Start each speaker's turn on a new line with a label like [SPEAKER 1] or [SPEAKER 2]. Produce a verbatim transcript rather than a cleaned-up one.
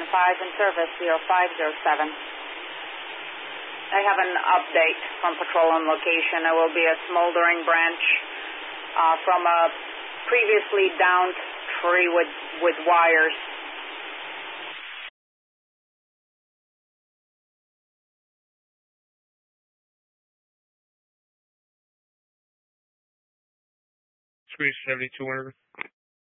[SPEAKER 1] five in service, zero five zero seven. I have an update from patrol on location. There will be a smoldering branch uh, from a previously downed tree with, with wires.
[SPEAKER 2] Screech seventy-two, whatever.